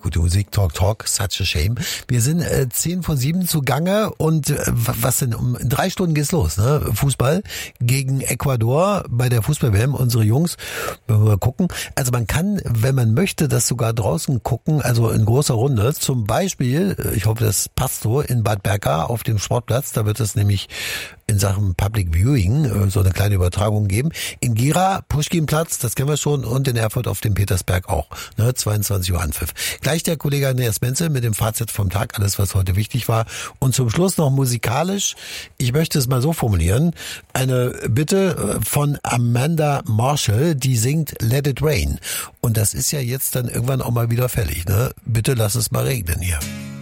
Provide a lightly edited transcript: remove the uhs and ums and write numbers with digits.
gute Musik, Talk, such a shame. Wir sind 6:50 zugange und was denn, um 3 Stunden geht's los, ne? Fußball gegen Ecuador bei der Fußball-WM, unsere Jungs, wenn wir mal gucken. Also man kann, wenn man möchte, das sogar draußen gucken, also in großer Runde. Zum Beispiel, ich hoffe, das passt so, in Bad Berka auf dem Sportplatz, da wird es nämlich in Sachen Public Viewing so eine kleine Übertragung geben. In Gera, Puschkinplatz, das kennen wir schon, und in Erfurt auf dem Petersberg auch. 22 Uhr Anpfiff. Gleich der Kollege Andreas Menzel mit dem Fazit vom Tag, alles was heute wichtig war. Und zum Schluss noch musikalisch, ich möchte es mal so formulieren, eine Bitte von Amanda Marshall, die singt Let It Rain. Und das ist ja jetzt dann irgendwann auch mal wieder fällig, ne? Bitte lass es mal regnen hier.